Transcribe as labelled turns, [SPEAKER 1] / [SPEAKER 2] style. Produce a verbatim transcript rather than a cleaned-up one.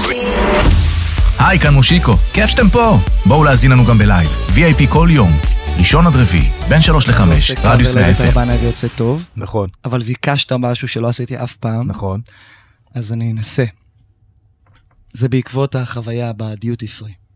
[SPEAKER 1] היי, כאן מושיקו, כיף שאתם פה. בואו להזין לנו גם בלייב, וי איי פי כל יום, ראשון עד רביעי, בין שלוש לחמש, רדיוס מאה אף אם.
[SPEAKER 2] יוצא טוב,
[SPEAKER 3] נכון.
[SPEAKER 2] אבל ביקשת משהו שלא עשיתי אף פעם,
[SPEAKER 3] נכון.
[SPEAKER 2] אז אני אנסה. זה בעקבות החוויה בדיוטי פרי.